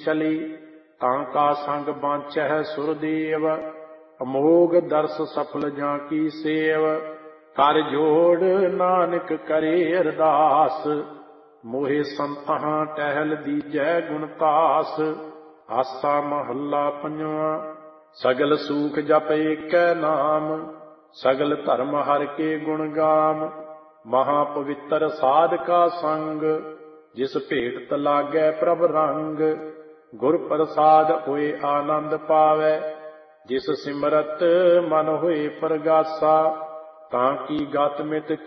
चली, तांका संग बांचह सुरदेव। अमोघ दर्श सफल जाकी सेव, कर जोड़ नानक करे अरदास। मोहे संतहां टहल दीजै गुणतास। आसा महला पंजवां। सगल सूख जप एकै नाम, सगल धर्म हर के गुण गाम। महापवित्र साध का संग, जिस भेट लागै प्रभ रंग। गुर प्रसाद होए आनंद पावै, जिस सिमरत मन होए परगासा। तां की गत मित